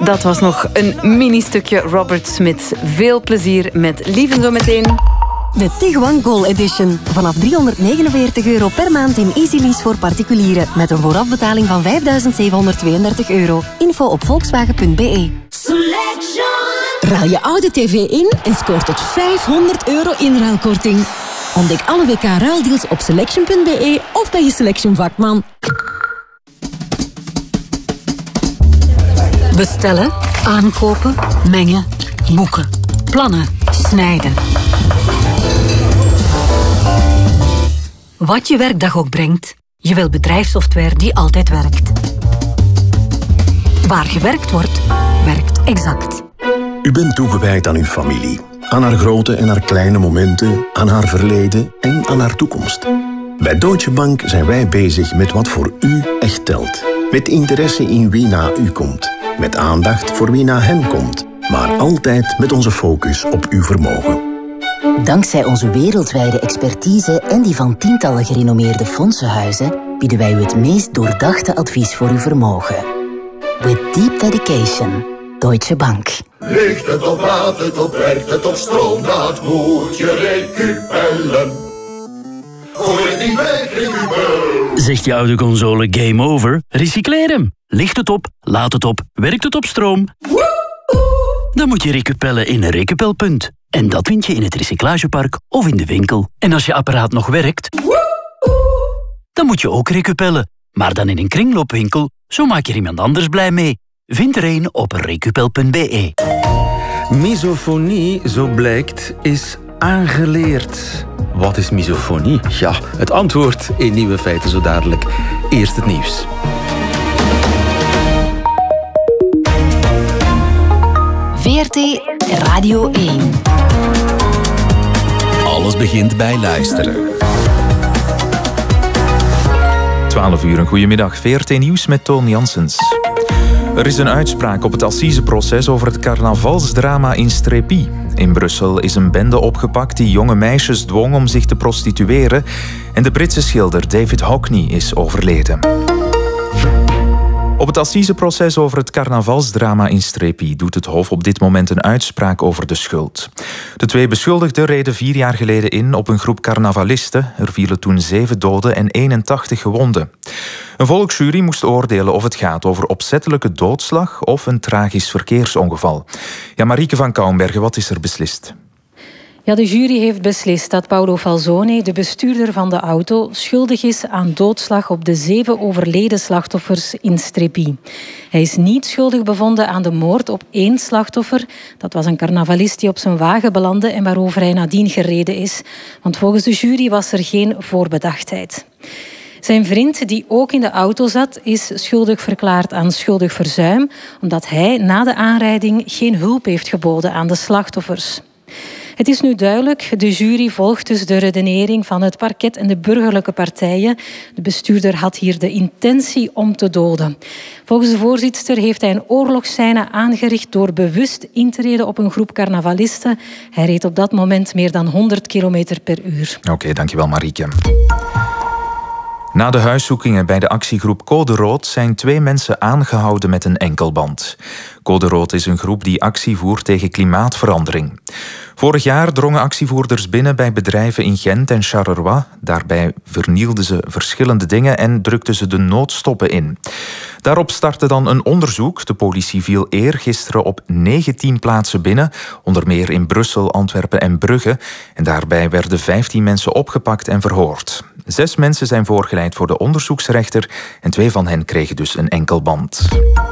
Dat was nog een mini-stukje Robert Smith. Veel plezier met Lieven zometeen. De Tiguan Goal Edition. Vanaf €349 per maand in Easy Lease voor particulieren. Met een voorafbetaling van €5.732. Info op volkswagen.be. Ruil je oude tv in en scoort tot €500 inruilkorting. Ontdek alle WK-ruildeals op selection.be of bij je Selection vakman. Bestellen, aankopen, mengen, boeken, plannen, snijden. Wat je werkdag ook brengt, je wil bedrijfssoftware die altijd werkt. Waar gewerkt wordt, werkt Exact. U bent toegewijd aan uw familie. Aan haar grote en haar kleine momenten, aan haar verleden en aan haar toekomst. Bij Deutsche Bank zijn wij bezig met wat voor u echt telt. Met interesse in wie na u komt. Met aandacht voor wie na hen komt. Maar altijd met onze focus op uw vermogen. Dankzij onze wereldwijde expertise en die van tientallen gerenommeerde fondsenhuizen bieden wij u het meest doordachte advies voor uw vermogen. With deep dedication. Deutsche Bank. Ligt het op, laat het op, werkt het op stroom, dat moet je recupellen. Gooi het niet weg, recupel. Zegt je oude console game over? Recycleer hem. Ligt het op, laat het op, werkt het op stroom? Dan moet je recupellen in een recupelpunt. En dat vind je in het recyclagepark of in de winkel. En als je apparaat nog werkt, dan moet je ook recupellen. Maar dan in een kringloopwinkel, zo maak je er iemand anders blij mee. Vind er een op recupel.be. Misofonie, zo blijkt, is aangeleerd. Wat is misofonie? Ja, het antwoord in Nieuwe Feiten zo dadelijk. Eerst het nieuws. VRT Radio 1. Alles begint bij luisteren. 12 uur, een goedemiddag. VRT Nieuws met Toon Janssens. Er is een uitspraak op het assiseproces over het carnavalsdrama in Strépy. In Brussel is een bende opgepakt die jonge meisjes dwong om zich te prostitueren. En de Britse schilder David Hockney is overleden. Op het assiseproces over het carnavalsdrama in Strépy doet het Hof op dit moment een uitspraak over de schuld. De 2 beschuldigden reden 4 jaar geleden in op een groep carnavalisten. Er vielen toen 7 doden en 81 gewonden. Een volksjury moest oordelen of het gaat over opzettelijke doodslag of een tragisch verkeersongeval. Ja, Marieke van Kouwenbergen, wat is er beslist? Ja, de jury heeft beslist dat Paolo Falzone, de bestuurder van de auto, schuldig is aan doodslag op de 7 overleden slachtoffers in Strépy. Hij is niet schuldig bevonden aan de moord op 1 slachtoffer. Dat was een carnavalist die op zijn wagen belandde en waarover hij nadien gereden is. Want volgens de jury was er geen voorbedachtheid. Zijn vriend, die ook in de auto zat, is schuldig verklaard aan schuldig verzuim, omdat hij na de aanrijding geen hulp heeft geboden aan de slachtoffers. Het is nu duidelijk, de jury volgt dus de redenering van het parket en de burgerlijke partijen. De bestuurder had hier de intentie om te doden. Volgens de voorzitster heeft hij een oorlogsscène aangericht door bewust in te reden op een groep carnavalisten. Hij reed op dat moment meer dan 100 kilometer per uur. Oké, dankjewel Marieke. Na de huiszoekingen bij de actiegroep Code Rood zijn 2 mensen aangehouden met een enkelband. Code Rood is een groep die actie voert tegen klimaatverandering. Vorig jaar drongen actievoerders binnen bij bedrijven in Gent en Charleroi. Daarbij vernielden ze verschillende dingen en drukten ze de noodstoppen in. Daarop startte dan een onderzoek. De politie viel eergisteren op 19 plaatsen binnen, onder meer in Brussel, Antwerpen en Brugge. En daarbij werden 15 mensen opgepakt en verhoord. 6 mensen zijn voorgeleid voor de onderzoeksrechter en 2 van hen kregen dus een enkelband.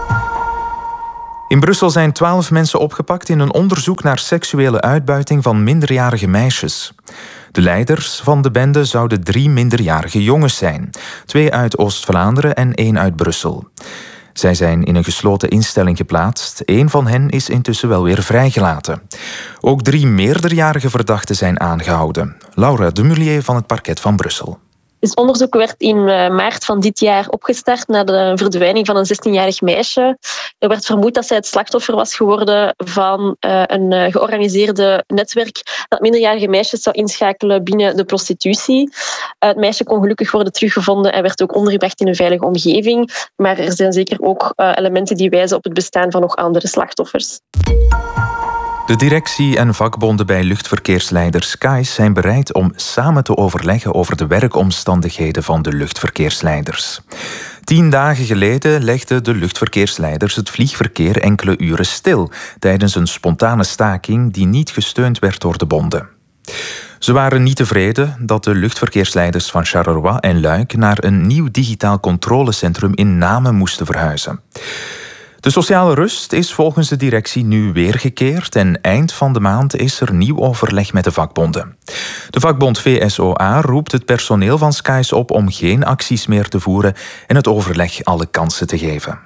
In Brussel zijn 12 mensen opgepakt in een onderzoek naar seksuele uitbuiting van minderjarige meisjes. De leiders van de bende zouden 3 minderjarige jongens zijn. 2 uit Oost-Vlaanderen en 1 uit Brussel. Zij zijn in een gesloten instelling geplaatst. 1 van hen is intussen wel weer vrijgelaten. Ook 3 meerderjarige verdachten zijn aangehouden. Laura de Mullier van het parket van Brussel. Dus onderzoek werd in maart van dit jaar opgestart na de verdwijning van een 16-jarig meisje. Er werd vermoed dat zij het slachtoffer was geworden van een georganiseerde netwerk dat minderjarige meisjes zou inschakelen binnen de prostitutie. Het meisje kon gelukkig worden teruggevonden en werd ook ondergebracht in een veilige omgeving. Maar er zijn zeker ook elementen die wijzen op het bestaan van nog andere slachtoffers. De directie en vakbonden bij luchtverkeersleider Skies zijn bereid om samen te overleggen over de werkomstandigheden van de luchtverkeersleiders. 10 dagen geleden legden de luchtverkeersleiders het vliegverkeer enkele uren stil tijdens een spontane staking die niet gesteund werd door de bonden. Ze waren niet tevreden dat de luchtverkeersleiders van Charleroi en Luik naar een nieuw digitaal controlecentrum in Namen moesten verhuizen. De sociale rust is volgens de directie nu weergekeerd en eind van de maand is er nieuw overleg met de vakbonden. De vakbond VSOA roept het personeel van Skies op om geen acties meer te voeren en het overleg alle kansen te geven.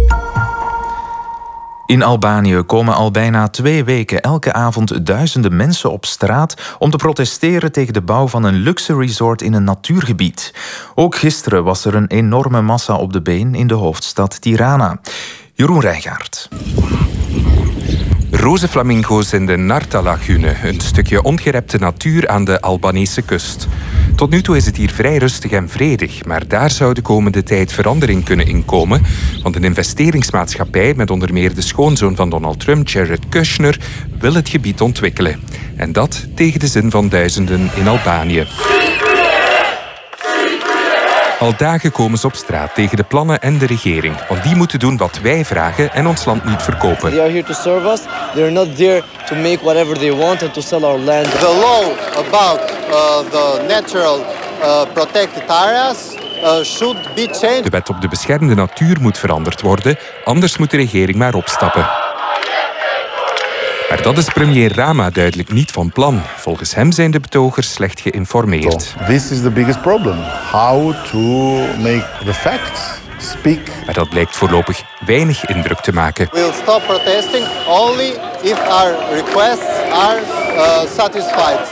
In Albanië komen al bijna 2 weken elke avond duizenden mensen op straat om te protesteren tegen de bouw van een luxe resort in een natuurgebied. Ook gisteren was er een enorme massa op de been in de hoofdstad Tirana. Jeroen Rijgaard. Roze flamingo's in de Narta-lagune, een stukje ongerepte natuur aan de Albanese kust. Tot nu toe is het hier vrij rustig en vredig, maar daar zou de komende tijd verandering kunnen inkomen, want een investeringsmaatschappij met onder meer de schoonzoon van Donald Trump, Jared Kushner, wil het gebied ontwikkelen. En dat tegen de zin van duizenden in Albanië. Al dagen komen ze op straat tegen de plannen en de regering. Want die moeten doen wat wij vragen en ons land niet verkopen. They are here to serve us. They are not there to make whatever they want and to sell our land. The law about the natural protected areas should be changed. De wet op de beschermde natuur moet veranderd worden, anders moet de regering maar opstappen. Maar dat is premier Rama duidelijk niet van plan. Volgens hem zijn de betogers slecht geïnformeerd. So, this is the biggest problem. How to make the facts speak. Maar dat blijkt voorlopig weinig indruk te maken. We'll stop protesting only if our requests are satisfied.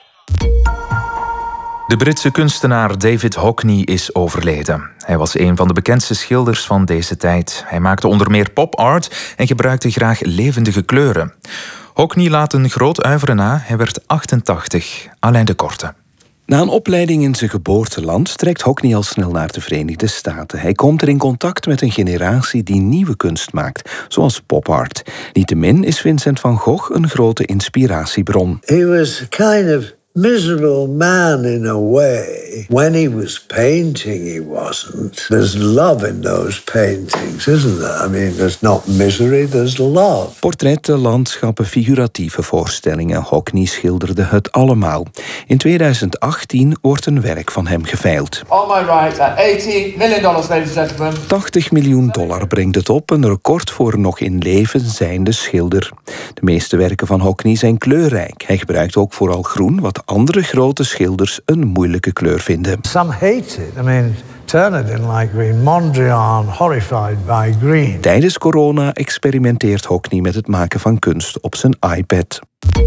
De Britse kunstenaar David Hockney is overleden. Hij was een van de bekendste schilders van deze tijd. Hij maakte onder meer pop-art en gebruikte graag levendige kleuren. Hockney laat een groot uiveren na. Hij werd 88. Alain de Korte. Na een opleiding in zijn geboorteland trekt Hockney al snel naar de Verenigde Staten. Hij komt er in contact met een generatie die nieuwe kunst maakt, zoals pop-art. Niettemin is Vincent van Gogh een grote inspiratiebron. He was kind of miserable man in a way. When he was painting, he wasn't. There's love in those paintings, isn't there? I mean, there's not misery, there's love. Portretten, landschappen, figuratieve voorstellingen. Hockney schilderde het allemaal. In 2018 wordt een werk van hem geveild. On my right, $80 million, ladies and gentlemen. $80 miljoen brengt het op, een record voor een nog in leven zijnde schilder. De meeste werken van Hockney zijn kleurrijk. Hij gebruikt ook vooral groen, wat andere grote schilders een moeilijke kleur vinden. Some hate it. I mean, Turner didn't like green. Mondrian, horrified by green. Tijdens corona experimenteert Hockney met het maken van kunst op zijn iPad.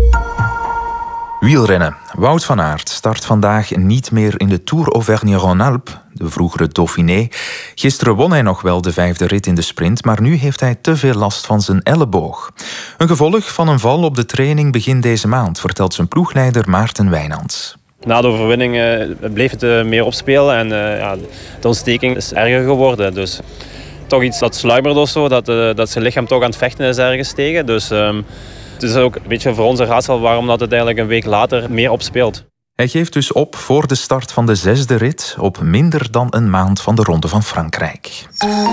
Wielrennen. Wout van Aert start vandaag niet meer in de Tour Auvergne-Rhône-Alpes, de vroegere Dauphiné. Gisteren won hij nog wel de 5e rit in de sprint, maar nu heeft hij te veel last van zijn elleboog. Een gevolg van een val op de training begin deze maand, vertelt zijn ploegleider Maarten Wijnands. Na de overwinning bleef het meer opspelen en de ontsteking is erger geworden. Dus toch iets dat sluimerde of zo, dat zijn lichaam toch aan het vechten is ergens tegen. Dus het is ook een beetje voor ons een raadsel waarom dat het eigenlijk een week later meer opspeelt. Hij geeft dus op voor de start van de 6e rit op minder dan een maand van de Ronde van Frankrijk.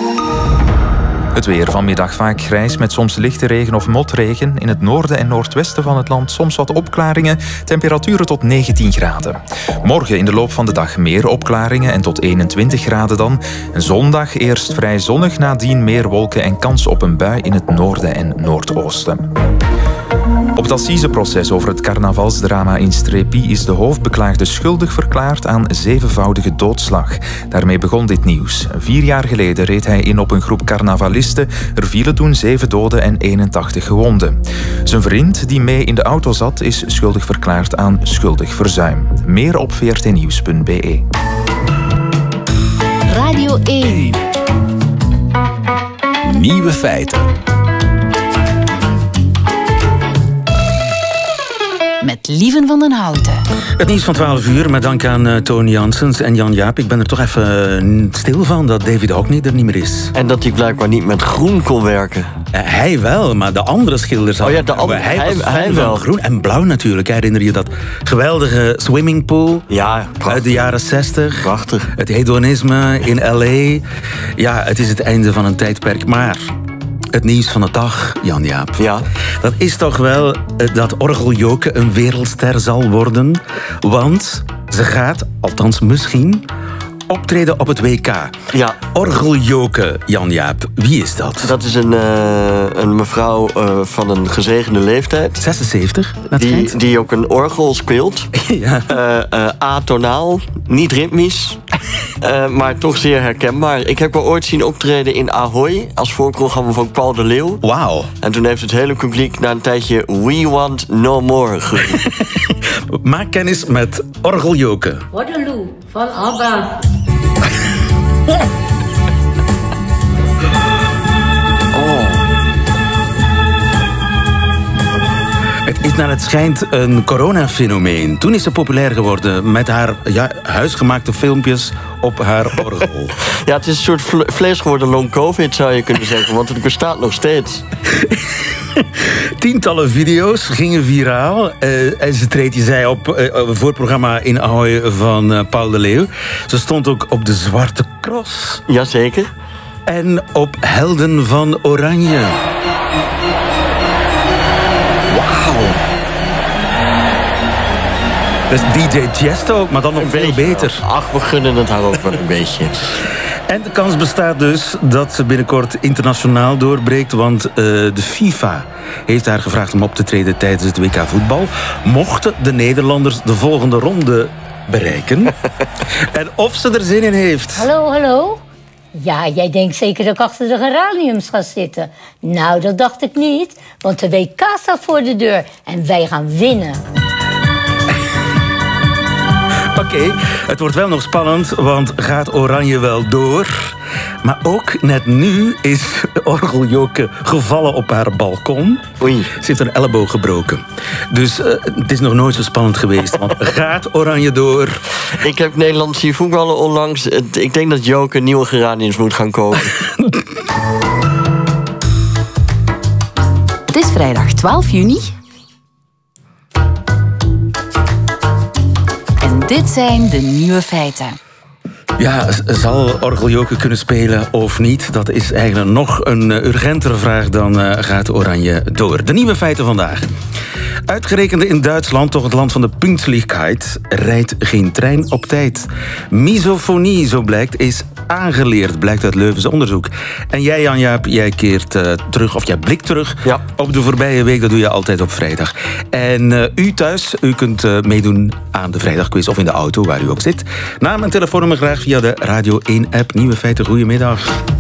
Het weer vanmiddag vaak grijs met soms lichte regen of motregen. In het noorden en noordwesten van het land soms wat opklaringen. Temperaturen tot 19 graden. Morgen in de loop van de dag meer opklaringen en tot 21 graden dan. En zondag eerst vrij zonnig, nadien meer wolken en kans op een bui in het noorden en noordoosten. Op het assiseproces over het carnavalsdrama in Strépy is de hoofdbeklaagde schuldig verklaard aan 7-voudige doodslag. Daarmee begon dit nieuws. 4 jaar geleden reed hij in op een groep carnavalisten. Er vielen toen 7 doden en 81 gewonden. Zijn vriend, die mee in de auto zat, is schuldig verklaard aan schuldig verzuim. Meer op vrtnieuws.be. Radio 1. Nieuwe feiten. Met Lieven van den Houten. Het nieuws van 12 uur met dank aan Tony Janssens en Jan Jaap. Ik ben er toch even stil van dat David Hockney er niet meer is. En dat hij blijkbaar niet met groen kon werken. Hij wel, maar de andere schilders hadden... Oh ja, hij wel. Groen en blauw natuurlijk. Herinner je dat geweldige swimmingpool uit de jaren 60? Prachtig. Het hedonisme in L.A. Ja, het is het einde van een tijdperk, maar... Het nieuws van de dag, Jan Jaap. Ja. Dat is toch wel dat Orgeljoke een wereldster zal worden. Want ze gaat, althans misschien, optreden op het WK. Ja. Orgeljoke, Jan Jaap. Wie is dat? Dat is een mevrouw van een gezegende leeftijd. 76, die ook een orgel speelt. Ja. Atonaal, niet ritmisch. Maar toch zeer herkenbaar. Ik heb haar ooit zien optreden in Ahoy als voorprogramma van Paul de Leeuw. Wauw. En toen heeft het hele publiek na een tijdje We Want No More geroepen. Maak kennis met Orgeljoke. Waterloo van ABBA. Het is naar het schijnt een coronafenomeen. Toen is ze populair geworden met haar huisgemaakte filmpjes op haar orgel. Ja, het is een soort vlees geworden long covid, zou je kunnen zeggen. Want het bestaat nog steeds. Tientallen video's gingen viraal. En ze treedt, je zei, op een voorprogramma in Ahoy van Paul de Leeuw. Ze stond ook op de Zwarte Cross. Jazeker. En op Helden van Oranje. Wauw. Dat is DJ Tiesto, maar dan nog veel beter. Ach, we gunnen het haar ook wel een beetje. En de kans bestaat dus dat ze binnenkort internationaal doorbreekt. Want de FIFA heeft haar gevraagd om op te treden tijdens het WK voetbal. Mochten de Nederlanders de volgende ronde bereiken. En of ze er zin in heeft. Hallo, hallo? Ja, jij denkt zeker dat ik achter de geraniums ga zitten. Nou, dat dacht ik niet, want de WK staat voor de deur en wij gaan winnen. Oké, het wordt wel nog spannend, want gaat Oranje wel door? Maar ook net nu is Orgeljoke gevallen op haar balkon. Oei. Ze heeft haar elleboog gebroken. Dus het is nog nooit zo spannend geweest. Want gaat Oranje door? Ik heb Nederland zien voetballen onlangs. Ik denk dat Joke nieuwe geraniums moet gaan kopen. Het is vrijdag 12 juni. En dit zijn de nieuwe feiten. Ja, zal Orgeljoke kunnen spelen of niet? Dat is eigenlijk nog een urgentere vraag dan gaat Oranje door. De nieuwe feiten vandaag. Uitgerekend in Duitsland, toch het land van de punktlichkeit, rijdt geen trein op tijd. Misofonie, zo blijkt, is aangeleerd, blijkt uit Leuvens onderzoek. En jij, Jan Jaap, jij keert terug, of jij blikt terug op de voorbije week. Dat doe je altijd op vrijdag. En u thuis, u kunt meedoen aan de vrijdagquiz of in de auto, waar u ook zit. Naam en telefoonnummer graag via de Radio 1-app. Nieuwe feiten, goedemiddag.